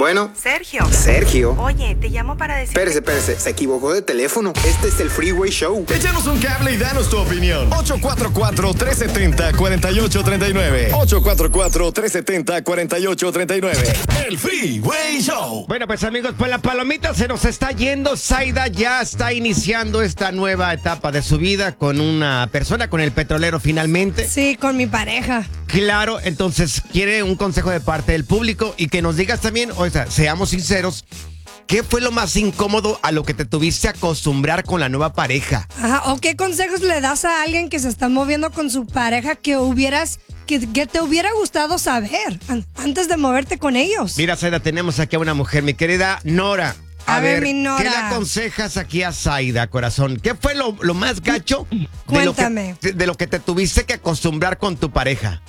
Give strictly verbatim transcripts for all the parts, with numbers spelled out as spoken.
Bueno. Sergio. Sergio. Oye, te llamo para decir... Espérese, espérese, se equivocó de teléfono. Este es el Freeway Show. Échanos un cable y danos tu opinión. ocho cuatro cuatro, tres siete cero, cuatro ocho tres nueve. ocho cuatro cuatro, tres siete cero, cuatro ocho tres nueve. El Freeway Show. Bueno, pues amigos, pues la palomita se nos está yendo. Zaida ya está iniciando esta nueva etapa de su vida con una persona, con el petrolero finalmente. Sí, con mi pareja. Claro, entonces quiere un consejo de parte del público y que nos digas también, o sea, seamos sinceros, ¿qué fue lo más incómodo a lo que te tuviste a acostumbrar con la nueva pareja? Ajá, ¿o qué consejos le das a alguien que se está moviendo con su pareja que hubieras, que, que te hubiera gustado saber an- antes de moverte con ellos? Mira, Zaida, tenemos aquí a una mujer, mi querida Nora. A, A ver, mi Nora. ¿qué le aconsejas aquí a Zaida, corazón? ¿Qué fue lo, lo más gacho de lo, Cuéntame. que, de, de lo que te tuviste que acostumbrar con tu pareja?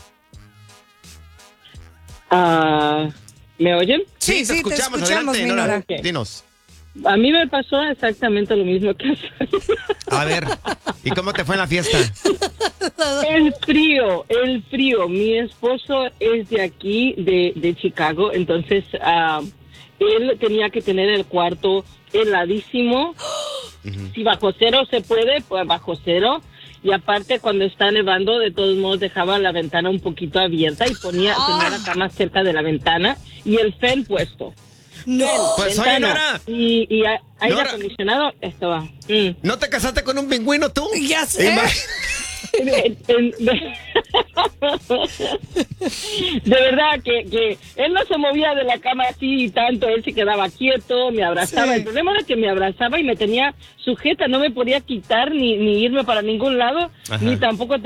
Ah, ¿me oyen? Sí, sí, te escuchamos, adelante, mi Nora. Nora. Ok. Dinos. A mí me pasó exactamente lo mismo que a A ver, ¿y cómo te fue en la fiesta? El frío, el frío. Mi esposo es de aquí, de, de Chicago, entonces ah, él tenía que tener el cuarto heladísimo. Si bajo cero se puede, pues bajo cero. Y aparte, cuando está nevando, de todos modos dejaba la ventana un poquito abierta y ponía, tenía la cama cerca de la ventana y el fan puesto. No. Pues oye, Ventana Nora, Y, y a- aire Nora. acondicionado estaba. Mm. ¿no te casaste con un pingüino tú? Ya sé. Imag- En- en- de, de verdad que, que él no se movía de la cama así tanto, él se quedaba quieto, me abrazaba. Sí. El problema era que me abrazaba y me tenía sujeta, no me podía quitar ni, ni irme para ningún lado, Ajá. ni tampoco